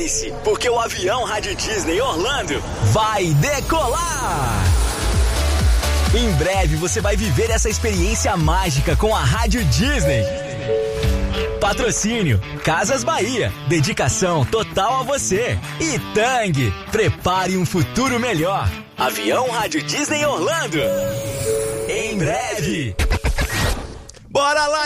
Prepare-se, porque o avião Rádio Disney Orlando vai decolar! Em breve você vai viver essa experiência mágica com a Rádio Disney. Patrocínio Casas Bahia, dedicação total a você. E Tang, prepare um futuro melhor. Avião Rádio Disney Orlando. Em breve. Bora lá!